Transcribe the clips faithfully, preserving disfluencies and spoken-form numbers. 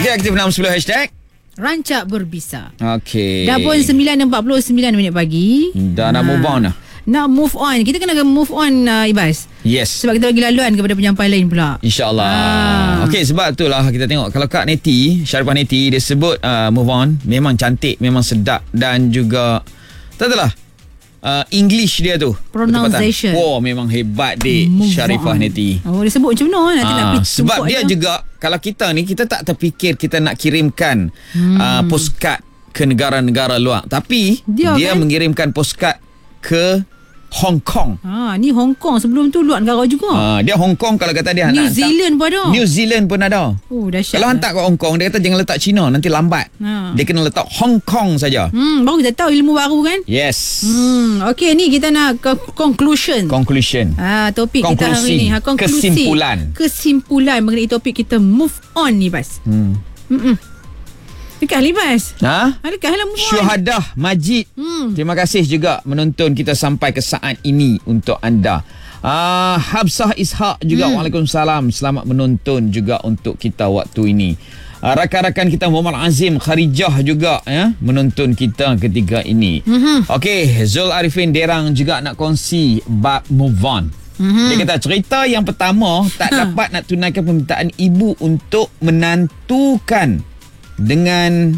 Okey, aktif enam sepuluh hashtag Rancak Berbisa. Okey. Dah pun sembilan empat puluh sembilan minit pagi. Dah nak move on dah. Nak move on. Kita kena move on, uh, Ibas. Yes. Sebab kita bagi laluan kepada penyampai lain pula. InsyaAllah. Ah. Okey, sebab itulah kita tengok kalau Kak Neti, Sharifah Neti, dia sebut uh, move on, memang cantik, memang sedap dan juga tak tahulah uh, English dia tu, pronunciation. Oh, memang hebat dik Sharifah Neti. Oh, dia sebut macam mana? Nanti Ah, nak pergi sebab dia, dia juga kalau kita ni kita tak terfikir kita nak kirimkan hmm. uh, postcard ke negara-negara luar, tapi dia, dia kan? mengirimkan postcard ke Hong Kong. Ha, ni Hong Kong, sebelum tu luar negara juga. Ha, dia Hong Kong kalau kata dia New nak Zealand pun ada. New Zealand pun ada. Oh, dahsyat. Kalau hantar ke Hong Kong, dia kata jangan letak China, nanti lambat. Ha. Dia kena letak Hong Kong saja. Hmm, baru kita tahu ilmu baru kan? Yes. Hmm, okey, ni kita nak ke conclusion. Conclusion. Ah, topik konklusi. kita hari ni, ha, konklusi. Kesimpulan. Kesimpulan mengenai topik kita move on ni, Bas. Hmm. Hmm. Dekat Libas. Ha? Dekat lah move on. Syuhadah Majid. Hmm. Terima kasih juga menonton kita sampai ke saat ini untuk anda. Uh, Habsah Ishak juga. Hmm. Waalaikumsalam. Selamat menonton juga untuk kita waktu ini. Uh, rakan-rakan kita Muhammad Azim Kharijah juga ya, menonton kita ketika ini. Hmm. Okey, Zul Arifin Derang juga nak kongsi bab move on. Mm-hmm. Dia kata cerita yang pertama tak ha. dapat nak tunaikan permintaan ibu untuk menantukan dengan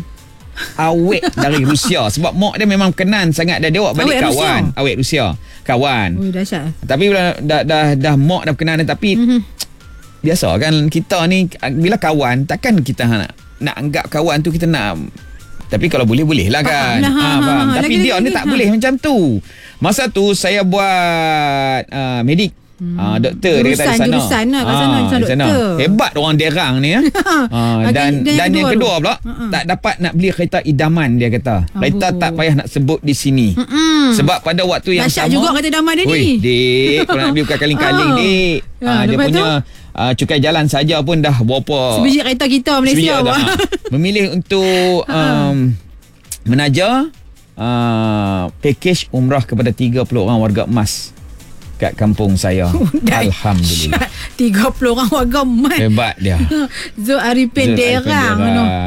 awet dari Rusia. Sebab mak dia memang kenan sangat, dia awak balik awet kawan Rusia. Awet Rusia kawan. Oh, dahsyat. Tapi dah dah dah, dah mak dah berkenan, tapi mm-hmm. biasa kan kita ni bila kawan takkan kita nak nak anggap kawan tu kita nak, tapi kalau boleh boleh lah kan. Faham, ha, ha, faham. ha, Tapi lagi, dia lagi, ni lagi, tak ha. boleh macam tu. Masa tu saya buat uh, medik. Hmm. Ah, doktor dia kata di sana. Jurusan lah kat sana, Ah, jurusan di sana. doktor. Hebat orang Derang ni ya. ah, dan okay, dan yang kedua pula uh-uh. tak dapat nak beli kereta idaman, dia kata. Oh. Kereta tak payah nak sebut di sini. Mm-mm. Sebab pada waktu yang Dahsyat sama juga kereta idaman dia ni. Wih, dik, kalau nak beli bukan kaling-kaling dik. Ya, ah, dia punya uh, cukai jalan saja pun dah berapa sebiji kereta kita Malaysia. dah, memilih untuk um, menaja uh, package umrah kepada tiga puluh orang warga emas kat kampung saya. Alhamdulillah. tiga puluh orang warga emas. Hebat dia. Zul Arifin Derang.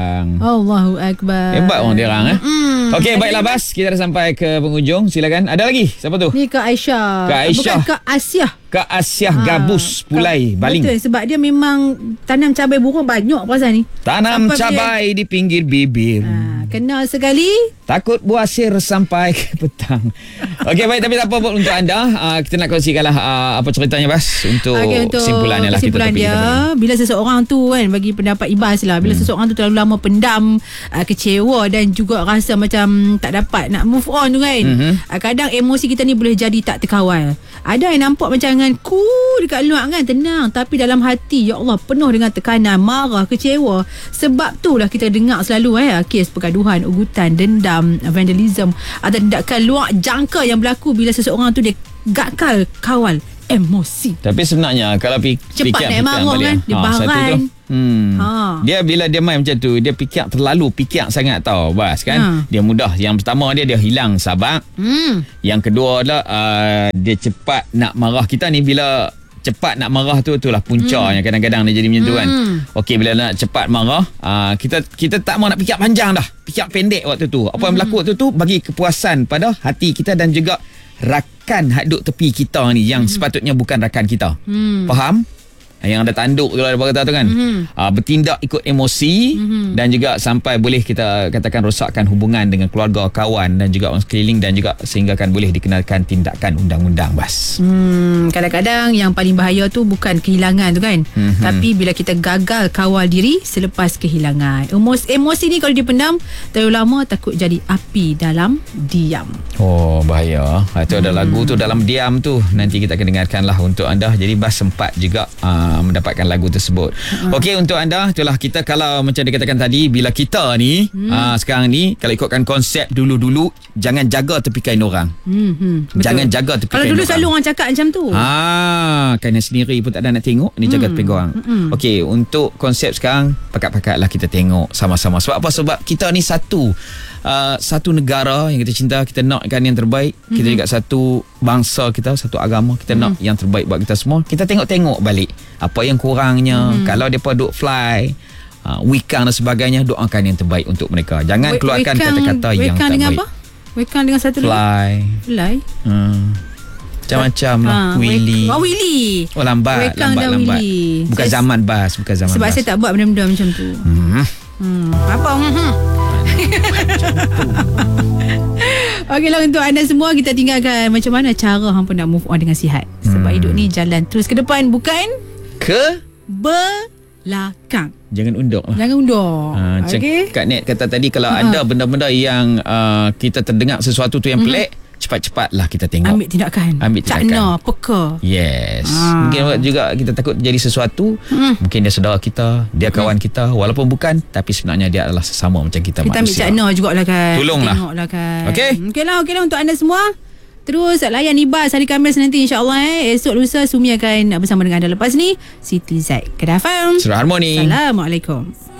Allahu Akbar. Hebat orang Derang eh. Mm. Okey, baiklah Bas, kita dah sampai ke penghujung. Silakan. Ada lagi? Siapa tu? Ni Kak Aisyah. Kak Aisyah. Bukan Kak Asyah. Kak Asyah ha, Gabus Pulai Kak, Baling. Betul, sebab dia memang tanam cabai burung banyak pasal ni. Tanam sampai cabai dia, di pinggir bibir. Ha, kenal sekali. Takut buasir sampai ke petang. Okey, baik, tapi tak apa untuk anda. Uh, kita nak kongsikanlah uh, apa ceritanya Bas untuk, okay, untuk kesimpulannya lah. Kesimpulan kita dia, bila seseorang tu kan, bagi pendapat Ibas lah, bila hmm. seseorang tu terlalu lama pendam, uh, kecewa dan juga rasa macam tak dapat nak move on tu kan. Hmm. Uh, kadang emosi kita ni boleh jadi tak terkawal. Ada yang nampak macam dengan cool dekat luar kan, tenang, tapi dalam hati ya Allah penuh dengan tekanan, marah, kecewa. Sebab tu lah kita dengar selalu eh kes pergaduhan, ugutan, dendam, vandalism atau tindakan luar jangka yang berlaku bila seseorang tu dia gagal kawal emosi. Tapi sebenarnya kalau pi- cepat fikir nak marah kan, dia ha, baran. Hmm. Ha. Dia bila dia main macam tu, dia fikir terlalu fikir sangat tau Bas kan. Ha. Dia mudah. Yang pertama dia dia hilang sabar. Hmm. Yang kedua adalah uh, dia cepat nak marah. Kita ni bila cepat nak marah tu, itulah puncanya. Hmm. Kadang-kadang dia jadi macam tu kan. Hmm. Okey, bila nak cepat marah, uh, kita kita tak mau nak fikir panjang dah. Fikir pendek waktu tu. Apa hmm. yang berlaku waktu tu bagi kepuasan pada hati kita dan juga rakan hak duk tepi kita ni yang hmm. sepatutnya bukan rakan kita. Hmm. Faham? Yang ada tanduk tu lah dia kata tu kan. Mm-hmm. Uh, bertindak ikut emosi mm-hmm. dan juga sampai boleh kita katakan rosakkan hubungan dengan keluarga, kawan dan juga orang sekeliling, dan juga sehingga kan boleh dikenalkan tindakan undang-undang Bas. Hmm, kadang-kadang yang paling bahaya tu bukan kehilangan tu kan. Mm-hmm. Tapi bila kita gagal kawal diri selepas kehilangan. Emosi, emosi ni kalau dipendam terlalu lama takut jadi api dalam diam. Oh, bahaya. Ha, tu hmm. ada lagu tu dalam diam tu. Nanti kita akan dengarkanlah untuk anda. Jadi Bas sempat juga uh, mendapatkan lagu tersebut. Uh-huh. Okey, untuk anda, itulah kita kalau macam dikatakan tadi, bila kita ni hmm. uh, sekarang ni kalau ikutkan konsep dulu-dulu, jangan jaga tepi kain orang. Hmm. Jangan jaga tepi kalau kain orang. Kalau dulu selalu orang cakap macam tu. Ah, kain sendiri pun tak ada nak tengok, ni jaga hmm. tepi orang. Hmm. Okey, untuk konsep sekarang, pakat-pakatlah kita tengok sama-sama. Sebab apa? Sebab kita ni satu uh, satu negara yang kita cinta, kita nakkan yang terbaik. Hmm. Kita juga satu bangsa kita, satu agama, kita hmm. nak yang terbaik buat kita semua. Kita tengok-tengok balik apa yang kurangnya. Hmm. Kalau depa duk fly, uh, wikang dan sebagainya, doakan yang terbaik untuk mereka. Jangan We- keluarkan wekang, kata-kata yang wekang tak dengan baik. apa? Wekang dengan satu lagi. Fly. Fly. Hmm. Macam-macam lah. Ah, Willy. wek- Oh, Willy. Oh, lambat. Wekang dan Lambat-lambat. Willy. Bukan Saya- zaman bas. Bukan zaman Sebab bas. saya tak buat benda-benda macam tu. Hmm. Hmm. Apa? Hmm. Okeylah, untuk anda semua, kita tinggalkan macam mana cara hampa nak move on dengan sihat. Sebab Hmm. hidup ni jalan terus ke depan, bukan Ke? belakang. Jangan unduk lah. Jangan undur. Ha, macam Okey. Kak Net kata tadi, kalau Ha. ada benda-benda yang uh, kita terdengar sesuatu tu yang pelik, cepat-cepatlah kita tengok. Ambil tindakan. Ambil tindakan. Cakna, peka. Yes. Ah. Mungkin juga kita takut jadi sesuatu. Hmm. Mungkin dia saudara kita, dia kawan kita, walaupun bukan, tapi sebenarnya dia adalah sesama macam kita, Kita ambil manusia. cakna jugalah kan. Tolonglah. Tengoklah kan. Okey. Okeylah, okeylah untuk anda semua. Terus layan Ibas hari Khamis nanti, insyaAllah. Eh. Esok lusa Sumi akan bersama dengan anda. Lepas ni Siti Zaid, Kedah F M. Surah Harmoni. Assalamualaikum.